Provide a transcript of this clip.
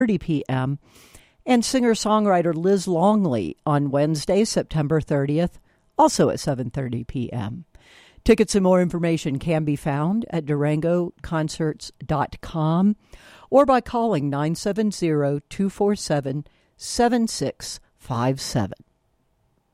p.m., and singer-songwriter Liz Longley on Wednesday, September 30th, also at 7:30 p.m. Tickets and more information can be found at durangoconcerts.com or by calling 970-247-7657.